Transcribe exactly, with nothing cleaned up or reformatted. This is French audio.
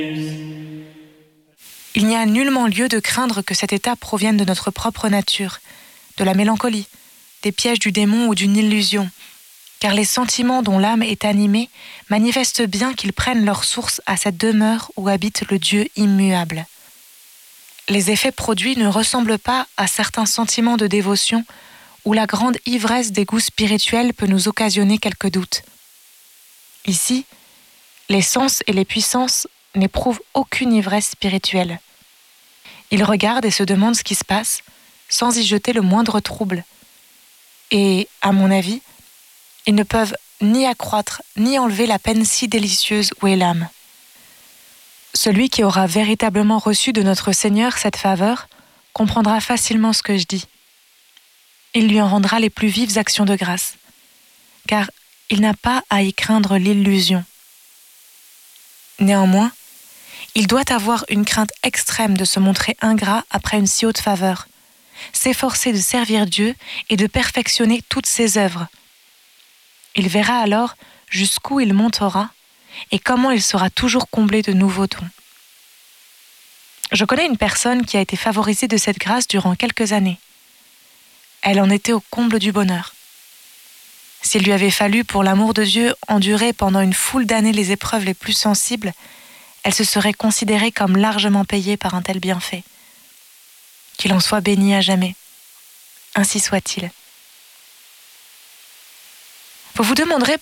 Il n'y a nullement lieu de craindre que cet état provienne de notre propre nature, de la mélancolie, des pièges du démon ou d'une illusion, car les sentiments dont l'âme est animée manifestent bien qu'ils prennent leur source à cette demeure où habite le Dieu immuable. Les effets produits ne ressemblent pas à certains sentiments de dévotion où la grande ivresse des goûts spirituels peut nous occasionner quelques doutes. Ici, les sens et les puissances n'éprouvent aucune ivresse spirituelle. Ils regardent et se demandent ce qui se passe, sans y jeter le moindre trouble. Et, à mon avis, ils ne peuvent ni accroître ni enlever la peine si délicieuse où est l'âme. Celui qui aura véritablement reçu de notre Seigneur cette faveur comprendra facilement ce que je dis. Il lui en rendra les plus vives actions de grâce, car il n'a pas à y craindre l'illusion. Néanmoins, il doit avoir une crainte extrême de se montrer ingrat après une si haute faveur, s'efforcer de servir Dieu et de perfectionner toutes ses œuvres. Il verra alors jusqu'où il montera et comment il sera toujours comblé de nouveaux dons. Je connais une personne qui a été favorisée de cette grâce durant quelques années. Elle en était au comble du bonheur. S'il lui avait fallu, pour l'amour de Dieu, endurer pendant une foule d'années les épreuves les plus sensibles, elle se serait considérée comme largement payée par un tel bienfait. Qu'il en soit béni à jamais. Ainsi soit-il. Vous vous demanderez